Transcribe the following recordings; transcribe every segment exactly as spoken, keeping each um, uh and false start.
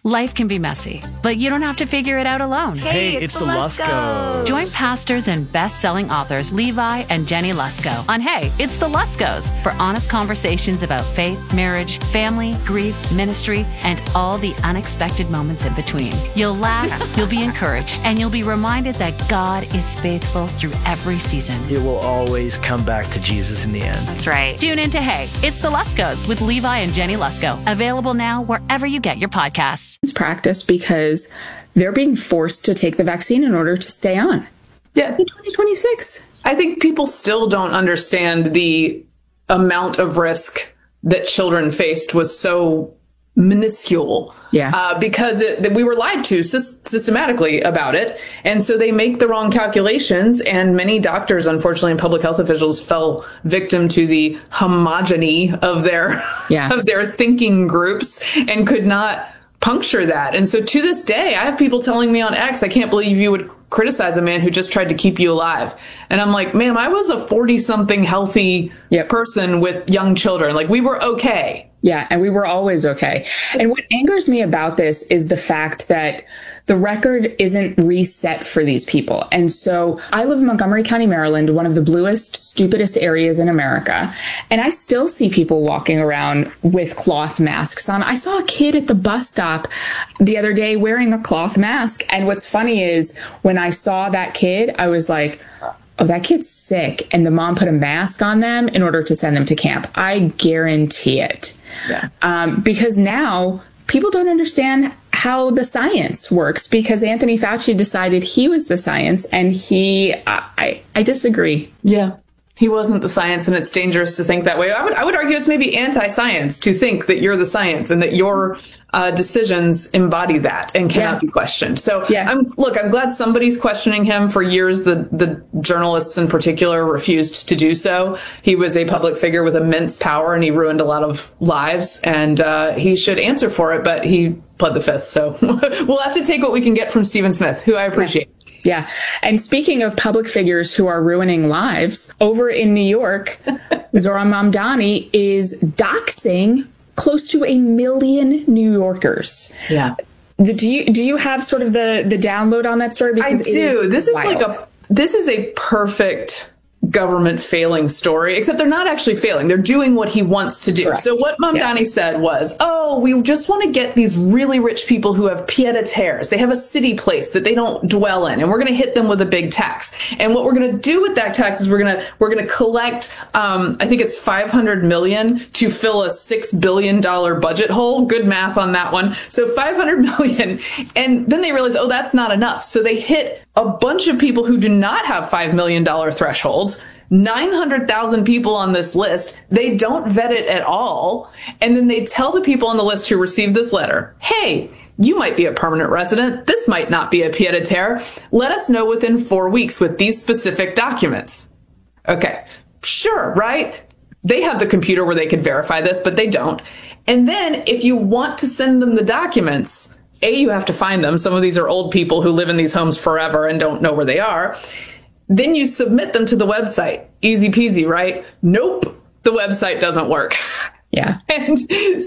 Life can be messy, but you don't have to figure it out alone. Hey, Hey, it's, it's the the Luskos. Join pastors and best-selling authors Levi and Jenny Lusko on Hey, It's the Luskos for honest conversations about faith, marriage, family, grief, ministry, and all the unexpected moments in between. You'll laugh, you'll be encouraged, and you'll be reminded that God is faithful through every season. It will always come back to Jesus in the end. That's right. Tune in to Hey, It's the Luskos with Levi and Jenny Lusko. Available now wherever you get your podcasts. Practice because they're being forced to take the vaccine in order to stay on Yeah. in twenty twenty-six. I think people still don't understand the amount of risk that children faced was so minuscule. Yeah. Uh, because it, that we were lied to sys- systematically about it. And so they make the wrong calculations. And many doctors, unfortunately, and public health officials fell victim to the homogeny of their, Yeah. of their thinking groups and could not puncture that. And so to this day, I have people telling me on X, I can't believe you would criticize a man who just tried to keep you alive. And I'm like, ma'am, I was a forty something healthy Yep. person with young children. Like, we were okay. Yeah, and we were always okay. And what angers me about this is the fact that the record isn't reset for these people. And so I live in Montgomery County, Maryland, one of the bluest, stupidest areas in America. And I still see people walking around with cloth masks on. I saw a kid at the bus stop the other day wearing a cloth mask. And what's funny is when I saw that kid, I was like, oh, that kid's sick. And the mom put a mask on them in order to send them to camp. I guarantee it. Yeah. Um, because now people don't understand how the science works because Anthony Fauci decided he was the science and he, I, I, I disagree. Yeah. He wasn't the science, and it's dangerous to think that way. I would, I would argue it's maybe anti-science to think that you're the science and that your uh, decisions embody that and cannot Yeah. be questioned. So, Yeah. I'm, look, I'm glad somebody's questioning him. For years, the, the journalists in particular refused to do so. He was a public figure with immense power, and he ruined a lot of lives, and uh, he should answer for it, but he pled the fifth. So we'll have to take what we can get from Stephen Smith, who I appreciate. Yeah. And speaking of public figures who are ruining lives, over in New York, Zohran Mamdani is doxing close to a million New Yorkers. Yeah. Do you do you have sort of the, the download on that story? I Because it do. This is wild. like a this is a perfect government failing story, except they're not actually failing. They're doing what he wants to do. Correct. So what Mamdani Yeah. said was, oh, we just want to get these really rich people who have pied-à-terres. They have a city place that they don't dwell in, and we're going to hit them with a big tax. And what we're going to do with that tax is we're going to we're going to collect, um, I think it's five hundred million to fill a six billion dollars budget hole. Good math on that one. So five hundred million. And then they realize, oh, that's not enough. So they hit a bunch of people who do not have five million dollars thresholds. nine hundred thousand people on this list. They don't vet it at all. And then they tell the people on the list who received this letter, hey, you might be a permanent resident. This might not be a pied-à-terre. Let us know within four weeks with these specific documents. Okay, sure, right? They have the computer where they could verify this, but they don't. And then if you want to send them the documents, A, you have to find them. Some of these are old people who live in these homes forever and don't know where they are. Then you submit them to the website. Easy peasy, right? Nope. The website doesn't work. Yeah. And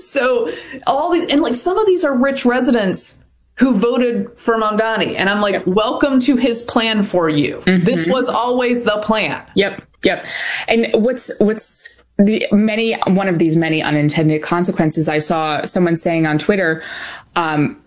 so all these, and like some of these are rich residents who voted for Mamdani. And I'm like, Yep. welcome to his plan for you. Mm-hmm. This was always the plan. Yep. Yep. And what's, what's the many, one of these many unintended consequences, I saw someone saying on Twitter, um,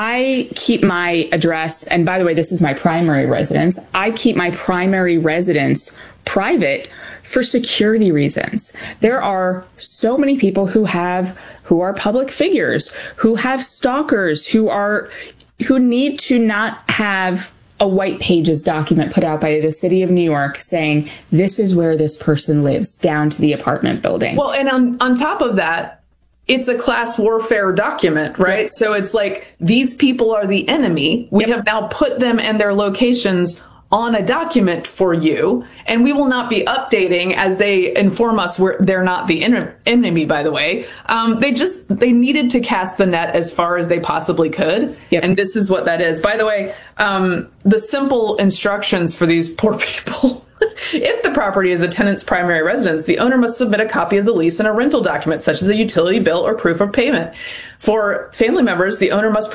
I keep my address, and by the way, this is my primary residence. I keep my primary residence private for security reasons. There are so many people who have, who are public figures, who have stalkers, who are, who need to not have a white pages document put out by the city of New York saying, this is where this person lives, down to the apartment building. Well, and on, on top of that, it's a class warfare document, right? Yep. So it's like, these people are the enemy. We Yep. have now put them and their locations on a document for you, and we will not be updating as they inform us where they're not the en- enemy, by the way. Um, they just, they needed to cast the net as far as they possibly could. Yep. And this is what that is. By the way, um, the simple instructions for these poor people. If the property is a tenant's primary residence, the owner must submit a copy of the lease and a rental document, such as a utility bill or proof of payment. For family members, the owner must